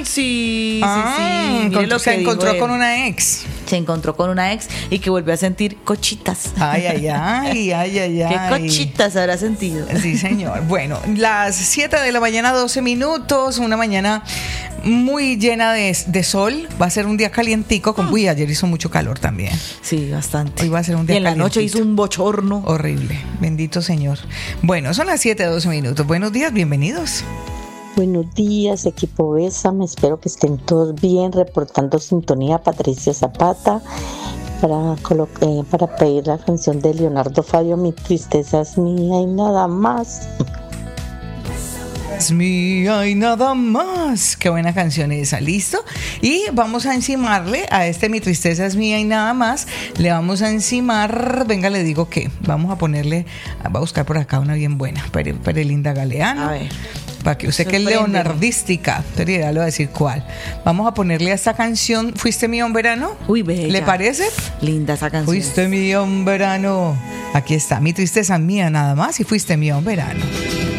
Ay, sí. Mire lo que se encontró dijo con él. una ex. Se encontró con una ex y que volvió a sentir cochitas. Ay. ¿Qué cochitas habrá sentido? Sí, señor. Bueno, las 7 de la mañana, 12 minutos, una mañana muy llena de sol. Va a ser un día calientico. Uy, ayer hizo mucho calor también. Sí, bastante. Hoy va a ser un día Y en la noche calientito. hizo un bochorno. Horrible. Bendito Señor. Bueno, son las 7 de 12 minutos. Buenos días, bienvenidos. Buenos días, equipo Bésame. Espero que estén todos bien. Reportando sintonía, Patricia Zapata, para pedir la canción de Leonardo Fabio, Mi tristeza es mía y nada más. Es mía y nada más. Qué buena canción esa, ¿listo? Y vamos a encimarle a este Mi tristeza es mía y nada más. Le vamos a encimar, venga, le digo que vamos a ponerle, va a buscar por acá una bien buena, Perelinda Galeano. A ver. Para que usted que es Sorpréndeme. leonardística, pero ya le voy a decir cuál. Vamos a ponerle a esta canción, ¿Fuiste mío en verano? Uy, bella. ¿Le parece? Linda esa canción. Fuiste mío en verano. Aquí está, Mi tristeza es mía nada más y Fuiste mío en verano.